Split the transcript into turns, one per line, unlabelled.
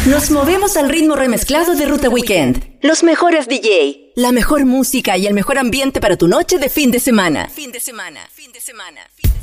Nos movemos al ritmo remezclado de Ruta Weekend. Los mejores DJ, la mejor música y el mejor ambiente para tu noche de fin de semana. Fin de semana.